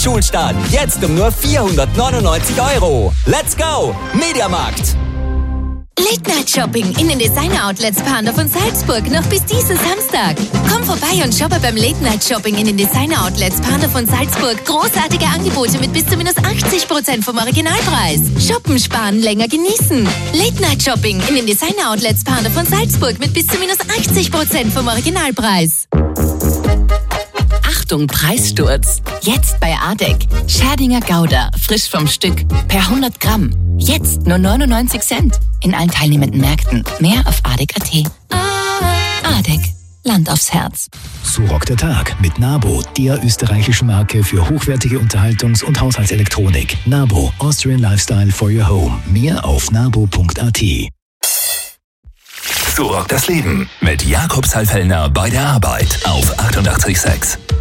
Schulstart. Jetzt um nur 499 €. Let's go! Mediamarkt. Late-Night-Shopping in den Designer-Outlets Pandorf und Salzburg noch bis diesen Samstag. Komm vorbei und shoppe beim Late-Night-Shopping in den Designer-Outlets Pandorf und Salzburg. Großartige Angebote mit bis zu minus 80% vom Originalpreis. Shoppen, sparen, länger genießen. Late-Night-Shopping in den Designer-Outlets Pandorf und Salzburg mit bis zu minus 80% vom Originalpreis. Achtung, Preissturz. Jetzt bei Adek. Scherdinger Gouda, frisch vom Stück, per 100 Gramm. Jetzt nur 99 Cent. In allen teilnehmenden Märkten. Mehr auf adek.at. Adek. Land aufs Herz. So rockt der Tag mit Nabo, der österreichischen Marke für hochwertige Unterhaltungs- und Haushaltselektronik. Nabo, Austrian Lifestyle for your home. Mehr auf nabo.at. So rockt das Leben mit Jakob Sallfellner bei der Arbeit auf 88,6.